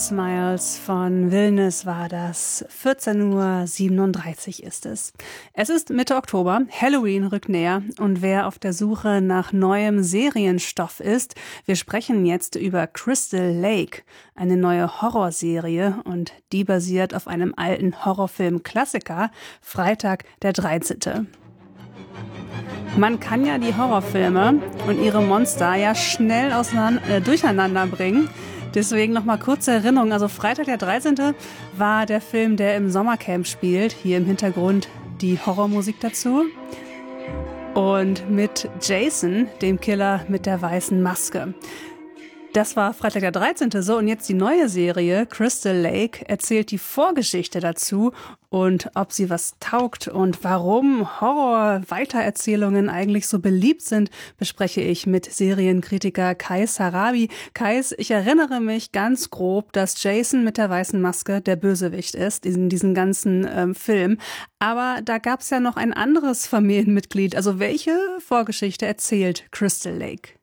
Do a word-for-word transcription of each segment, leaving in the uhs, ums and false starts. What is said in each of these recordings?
Miles von Vilnius war das. vierzehn Uhr siebenunddreißig ist es. Es ist Mitte Oktober, Halloween rückt näher und wer auf der Suche nach neuem Serienstoff ist, wir sprechen jetzt über Crystal Lake, eine neue Horrorserie und die basiert auf einem alten Horrorfilm-Klassiker, Freitag der dreizehnte Man kann ja die Horrorfilme und ihre Monster ja schnell auseinander, äh, durcheinander bringen. Deswegen nochmal kurze Erinnerung. Also Freitag der dreizehnte war der Film, der im Sommercamp spielt. Hier im Hintergrund die Horrormusik dazu. Und mit Jason, dem Killer mit der weißen Maske. Das war Freitag der dreizehnte so und jetzt die neue Serie Crystal Lake erzählt die Vorgeschichte dazu und ob sie was taugt und warum Horror-Weitererzählungen eigentlich so beliebt sind, bespreche ich mit Serienkritiker Kais Harabi. Kais, ich erinnere mich ganz grob, dass Jason mit der weißen Maske der Bösewicht ist in diesem ganzen ähm, Film. Aber da gab es ja noch ein anderes Familienmitglied. Also welche Vorgeschichte erzählt Crystal Lake?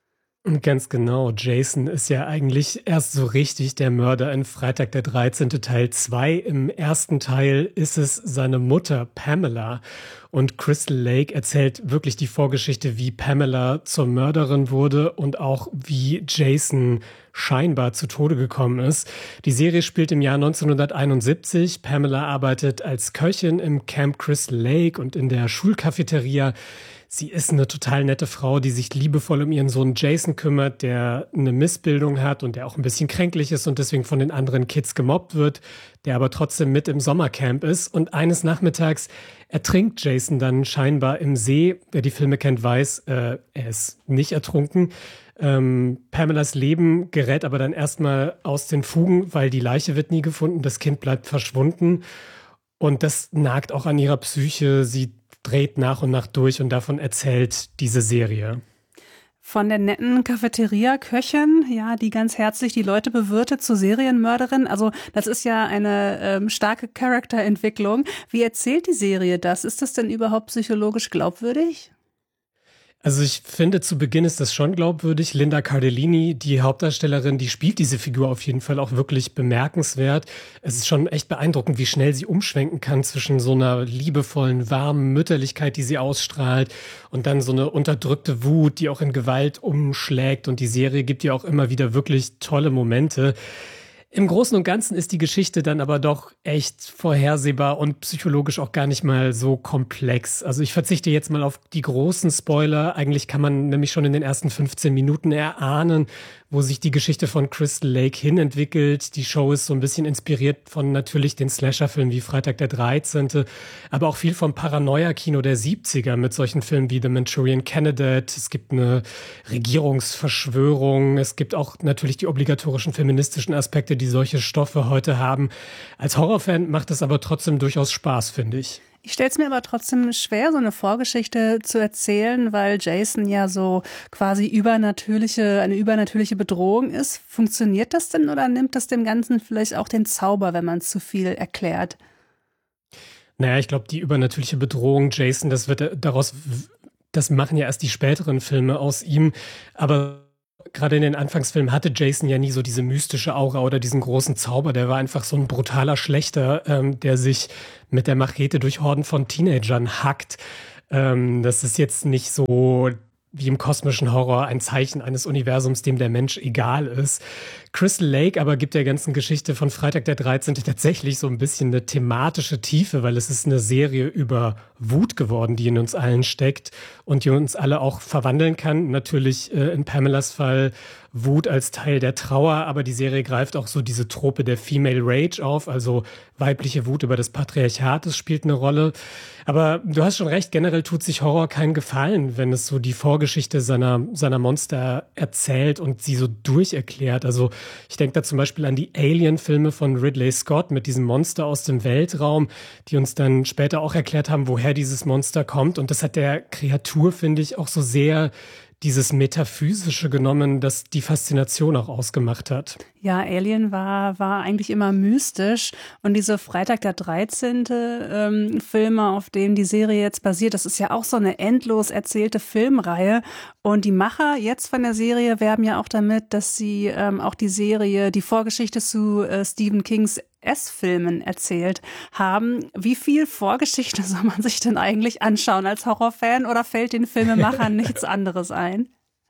Ganz genau. Jason ist ja eigentlich erst so richtig der Mörder in Freitag der dreizehnte Teil zwei. Im ersten Teil ist es seine Mutter Pamela. Und Crystal Lake erzählt wirklich die Vorgeschichte, wie Pamela zur Mörderin wurde und auch wie Jason scheinbar zu Tode gekommen ist. Die Serie spielt im Jahr neunzehnhunderteinundsiebzig. Pamela arbeitet als Köchin im Camp Crystal Lake und in der Schulcafeteria. Sie ist eine total nette Frau, die sich liebevoll um ihren Sohn Jason kümmert, der eine Missbildung hat und der auch ein bisschen kränklich ist und deswegen von den anderen Kids gemobbt wird, der aber trotzdem mit im Sommercamp ist. Und eines Nachmittags ertrinkt Jason dann scheinbar im See. Wer die Filme kennt, weiß, äh, er ist nicht ertrunken. Ähm, Pamelas Leben gerät aber dann erstmal aus den Fugen, weil die Leiche wird nie gefunden, das Kind bleibt verschwunden. Und das nagt auch an ihrer Psyche. Sie dreht nach und nach durch und davon erzählt diese Serie. Von der netten Cafeteria-Köchin, ja, die ganz herzlich die Leute bewirtet, zur Serienmörderin. Also das ist ja eine ähm, starke Charakterentwicklung. Wie erzählt die Serie das? Ist das denn überhaupt psychologisch glaubwürdig? Also ich finde, zu Beginn ist das schon glaubwürdig. Linda Cardellini, die Hauptdarstellerin, die spielt diese Figur auf jeden Fall auch wirklich bemerkenswert. Es ist schon echt beeindruckend, wie schnell sie umschwenken kann zwischen so einer liebevollen, warmen Mütterlichkeit, die sie ausstrahlt, und dann so eine unterdrückte Wut, die auch in Gewalt umschlägt. Und die Serie gibt ihr auch immer wieder wirklich tolle Momente. Im Großen und Ganzen ist die Geschichte dann aber doch echt vorhersehbar und psychologisch auch gar nicht mal so komplex. Also ich verzichte jetzt mal auf die großen Spoiler. Eigentlich kann man nämlich schon in den ersten fünfzehn Minuten erahnen, wo sich die Geschichte von Crystal Lake hin entwickelt. Die Show ist so ein bisschen inspiriert von natürlich den Slasher-Filmen wie Freitag der dreizehnte, aber auch viel vom Paranoia-Kino der siebziger mit solchen Filmen wie The Manchurian Candidate. Es gibt eine Regierungsverschwörung. Es gibt auch natürlich die obligatorischen feministischen Aspekte, die solche Stoffe heute haben. Als Horrorfan macht es aber trotzdem durchaus Spaß, finde ich. Ich stelle es mir aber trotzdem schwer, so eine Vorgeschichte zu erzählen, weil Jason ja so quasi übernatürliche, eine übernatürliche Bedrohung ist. Funktioniert das denn oder nimmt das dem Ganzen vielleicht auch den Zauber, wenn man zu viel erklärt? Naja, ich glaube, die übernatürliche Bedrohung, Jason, das wird daraus, das machen ja erst die späteren Filme aus ihm, aber gerade in den Anfangsfilmen hatte Jason ja nie so diese mystische Aura oder diesen großen Zauber. Der war einfach so ein brutaler Schlächter, ähm, der sich mit der Machete durch Horden von Teenagern hackt. Ähm, das ist jetzt nicht so wie im kosmischen Horror ein Zeichen eines Universums, dem der Mensch egal ist. Crystal Lake aber gibt der ganzen Geschichte von Freitag der dreizehnte tatsächlich so ein bisschen eine thematische Tiefe, weil es ist eine Serie über Wut geworden, die in uns allen steckt und die uns alle auch verwandeln kann. Natürlich äh, in Pamelas Fall Wut als Teil der Trauer, aber die Serie greift auch so diese Trope der Female Rage auf, also weibliche Wut über das Patriarchat, das spielt eine Rolle. Aber du hast schon recht, generell tut sich Horror keinen Gefallen, wenn es so die Vorgeschichte seiner, seiner Monster erzählt und sie so durcherklärt. Also ich denke da zum Beispiel an die Alien-Filme von Ridley Scott mit diesem Monster aus dem Weltraum, die uns dann später auch erklärt haben, woher dieses Monster kommt. Und das hat der Kreatur, finde ich, auch so sehr dieses Metaphysische genommen, das die Faszination auch ausgemacht hat. Ja, Alien war, war eigentlich immer mystisch und diese Freitag der dreizehnte Ähm, Filme, auf denen die Serie jetzt basiert, das ist ja auch so eine endlos erzählte Filmreihe und die Macher jetzt von der Serie werben ja auch damit, dass sie ähm, auch die Serie, die Vorgeschichte zu äh, Stephen Kings S-Filmen erzählt haben. Wie viel Vorgeschichte soll man sich denn eigentlich anschauen als Horrorfan oder fällt den Filmemachern nichts anderes ein?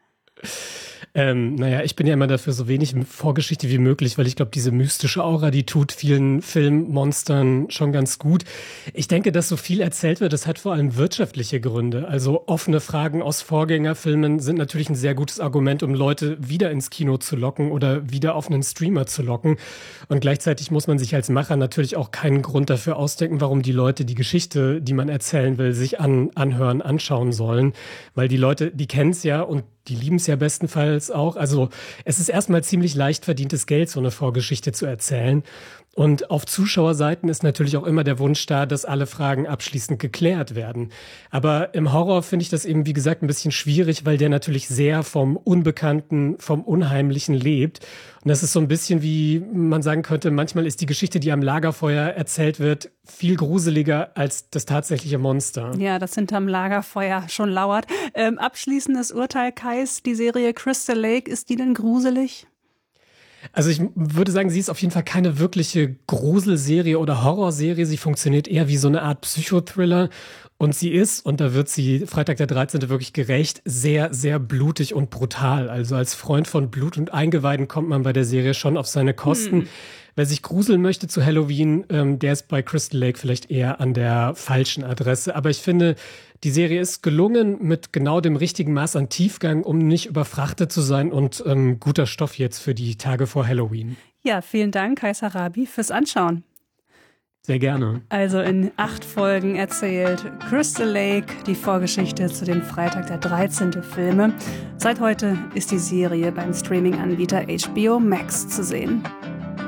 Ähm, naja, ich bin ja immer dafür so wenig Vorgeschichte wie möglich, weil ich glaube, diese mystische Aura, die tut vielen Filmmonstern schon ganz gut. Ich denke, dass so viel erzählt wird, das hat vor allem wirtschaftliche Gründe. Also offene Fragen aus Vorgängerfilmen sind natürlich ein sehr gutes Argument, um Leute wieder ins Kino zu locken oder wieder auf einen Streamer zu locken. Und gleichzeitig muss man sich als Macher natürlich auch keinen Grund dafür ausdenken, warum die Leute die Geschichte, die man erzählen will, sich an, anhören, anschauen sollen. Weil die Leute, die kennen es ja und die lieben es ja bestenfalls auch. Also es ist erstmal ziemlich leicht verdientes Geld, so eine Vorgeschichte zu erzählen. Und auf Zuschauerseiten ist natürlich auch immer der Wunsch da, dass alle Fragen abschließend geklärt werden. Aber im Horror finde ich das eben, wie gesagt, ein bisschen schwierig, weil der natürlich sehr vom Unbekannten, vom Unheimlichen lebt. Und das ist so ein bisschen wie man sagen könnte, manchmal ist die Geschichte, die am Lagerfeuer erzählt wird, viel gruseliger als das tatsächliche Monster. Ja, das hinterm Lagerfeuer schon lauert. Ähm, abschließendes Urteil, Kais, die Serie Crystal Lake, ist die denn gruselig? Also ich würde sagen, sie ist auf jeden Fall keine wirkliche Gruselserie oder Horrorserie. Sie funktioniert eher wie so eine Art Psychothriller. Und sie ist, und da wird sie Freitag der dreizehnte wirklich gerecht, sehr, sehr blutig und brutal. Also als Freund von Blut und Eingeweiden kommt man bei der Serie schon auf seine Kosten. Hm. Wer sich gruseln möchte zu Halloween, ähm, der ist bei Crystal Lake vielleicht eher an der falschen Adresse. Aber ich finde, die Serie ist gelungen mit genau dem richtigen Maß an Tiefgang, um nicht überfrachtet zu sein und ähm, guter Stoff jetzt für die Tage vor Halloween. Ja, vielen Dank, Kais Harabi, fürs Anschauen. Sehr gerne. Also in acht Folgen erzählt Crystal Lake die Vorgeschichte zu den Freitag der dreizehnte Filme. Seit heute ist die Serie beim Streaming-Anbieter H B O Max zu sehen.